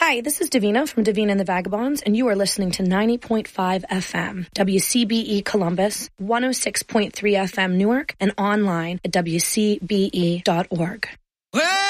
Hi, this is Davina from Davina and the Vagabonds, and you are listening to 90.5 FM, WCBE Columbus, 106.3 FM Newark, and online at WCBE.org. Well,